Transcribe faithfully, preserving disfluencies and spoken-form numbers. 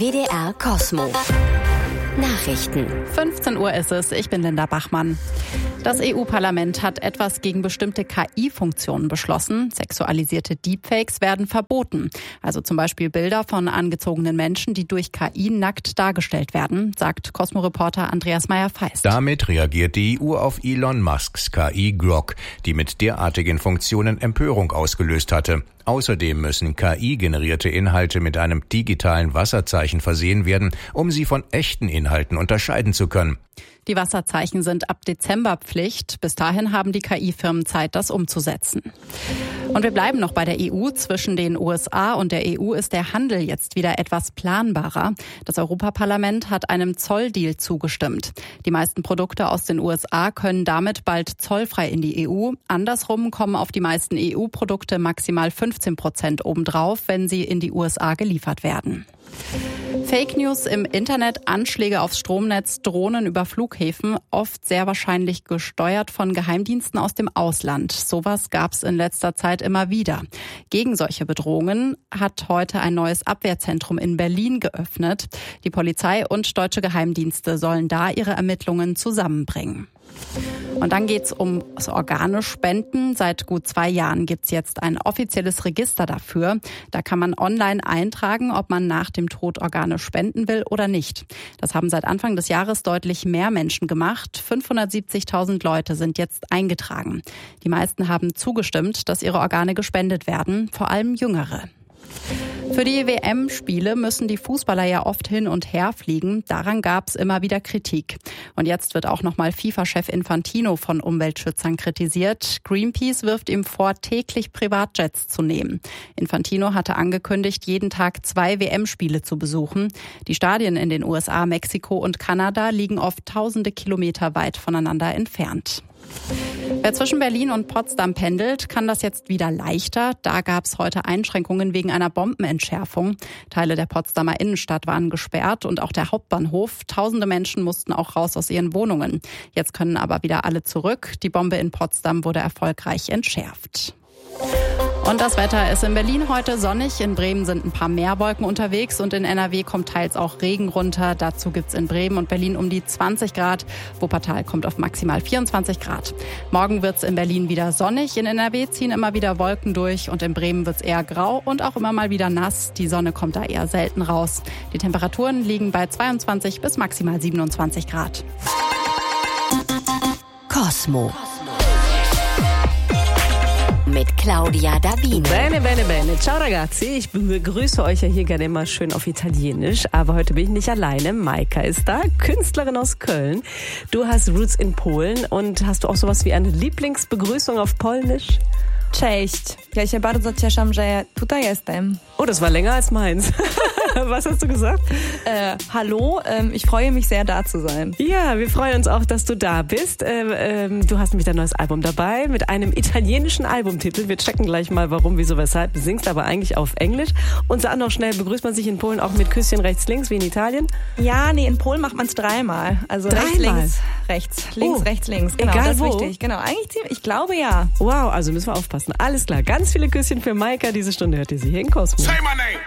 W D R Cosmo. Nachrichten. fünfzehn Uhr ist es, ich bin Linda Bachmann. Das E U-Parlament hat etwas gegen bestimmte K I-Funktionen beschlossen. Sexualisierte Deepfakes werden verboten. Also zum Beispiel Bilder von angezogenen Menschen, die durch K I nackt dargestellt werden, sagt Cosmo-Reporter Andreas Meyer-Feist. Damit reagiert die E U auf Elon Musks K I Grok, die mit derartigen Funktionen Empörung ausgelöst hatte. Außerdem müssen K I-generierte Inhalte mit einem digitalen Wasserzeichen versehen werden, um sie von echten Inhalten unterscheiden zu können. Die Wasserzeichen sind ab Dezember Pflicht. Bis dahin haben die K I-Firmen Zeit, das umzusetzen. Und wir bleiben noch bei der E U. Zwischen den U S A und der E U ist der Handel jetzt wieder etwas planbarer. Das Europaparlament hat einem Zolldeal zugestimmt. Die meisten Produkte aus den U S A können damit bald zollfrei in die E U. Andersrum kommen auf die meisten E U-Produkte maximal fünfzehn Prozent obendrauf, wenn sie in die U S A geliefert werden. Fake News im Internet, Anschläge aufs Stromnetz, Drohnen über Flughäfen, oft sehr wahrscheinlich gesteuert von Geheimdiensten aus dem Ausland. Sowas gab es in letzter Zeit immer wieder. Gegen solche Bedrohungen hat heute ein neues Abwehrzentrum in Berlin geöffnet. Die Polizei und deutsche Geheimdienste sollen da ihre Ermittlungen zusammenbringen. Und dann geht's um das Organespenden. Seit gut zwei Jahren gibt's jetzt ein offizielles Register dafür. Da kann man online eintragen, ob man nach dem Tod Organe spenden will oder nicht. Das haben seit Anfang des Jahres deutlich mehr Menschen gemacht. fünfhundertsiebzigtausend Leute sind jetzt eingetragen. Die meisten haben zugestimmt, dass ihre Organe gespendet werden, vor allem Jüngere. Für die W M-Spiele müssen die Fußballer ja oft hin und her fliegen. Daran gab es immer wieder Kritik. Und jetzt wird auch nochmal FIFA-Chef Infantino von Umweltschützern kritisiert. Greenpeace wirft ihm vor, täglich Privatjets zu nehmen. Infantino hatte angekündigt, jeden Tag zwei W M-Spiele zu besuchen. Die Stadien in den U S A, Mexiko und Kanada liegen oft tausende Kilometer weit voneinander entfernt. Wer zwischen Berlin und Potsdam pendelt, kann das jetzt wieder leichter. Da gab es heute Einschränkungen wegen einer Bombenentschärfung. Teile der Potsdamer Innenstadt waren gesperrt und auch der Hauptbahnhof. Tausende Menschen mussten auch raus aus ihren Wohnungen. Jetzt können aber wieder alle zurück. Die Bombe in Potsdam wurde erfolgreich entschärft. Und das Wetter ist in Berlin heute sonnig, in Bremen sind ein paar mehr Wolken unterwegs und in N R W kommt teils auch Regen runter. Dazu gibt's in Bremen und Berlin um die zwanzig Grad. Wuppertal kommt auf maximal vierundzwanzig Grad. Morgen wird's in Berlin wieder sonnig, in N R W ziehen immer wieder Wolken durch und in Bremen wird's eher grau und auch immer mal wieder nass. Die Sonne kommt da eher selten raus. Die Temperaturen liegen bei zweiundzwanzig bis maximal siebenundzwanzig Grad. Cosmo. Mit Claudia Davino. Bene, bene, bene. Ciao ragazzi, ich begrüße euch ja hier gerne immer schön auf Italienisch, aber heute bin ich nicht alleine. Majka ist da, Künstlerin aus Köln. Du hast Roots in Polen und hast du auch sowas wie eine Lieblingsbegrüßung auf Polnisch? Cześć. Ja się bardzo cieszę, że tutaj jestem. Oh, das war länger als meins. Was hast du gesagt? Äh, hallo, ähm, ich freue mich sehr, da zu sein. Ja, wir freuen uns auch, dass du da bist. Ähm, ähm, du hast nämlich dein neues Album dabei mit einem italienischen Albumtitel. Wir checken gleich mal, warum, wieso, weshalb. Du singst aber eigentlich auf Englisch. Und sag noch schnell, begrüßt man sich in Polen auch mit Küsschen rechts, links, wie in Italien? Ja, nee, in Polen macht man es dreimal. Also dreimal? rechts, links, rechts, links, oh. rechts, links. Genau, egal das ist wo? richtig. Genau, eigentlich ziemlich, ich glaube ja. Wow, also müssen wir aufpassen. Alles klar, ganz viele Küsschen für Majka. Diese Stunde hört ihr sie hier in Cosmo. Say my name.